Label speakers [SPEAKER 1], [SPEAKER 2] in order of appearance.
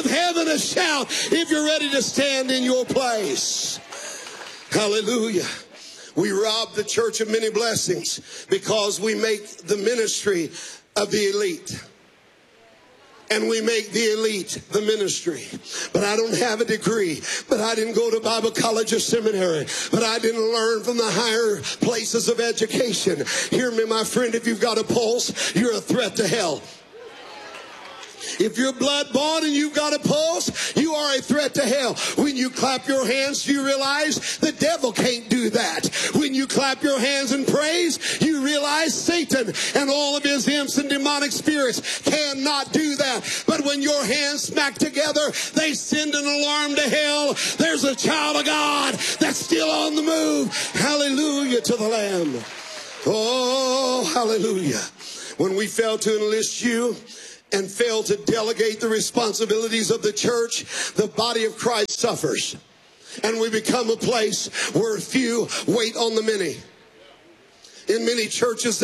[SPEAKER 1] Give heaven a shout if you're ready to stand in your place. Hallelujah. We rob the church of many blessings because we make the ministry of the elite. And we make the elite the ministry. But I don't have a degree. But I didn't go to Bible college or seminary. But I didn't learn from the higher places of education. Hear me, my friend, if you've got a pulse, you're a threat to hell. If you're blood bought and you've got a pulse, you are a threat to hell. When you clap your hands, you realize the devil can't do that. When you clap your hands in praise, you realize Satan and all of his imps and demonic spirits cannot do that. But when your hands smack together, they send an alarm to hell. There's a child of God that's still on the move. Hallelujah to the Lamb. Oh, hallelujah. When we fail to enlist you and fail to delegate the responsibilities of the church, the body of Christ suffers. And we become a place where few wait on the many. In many churches,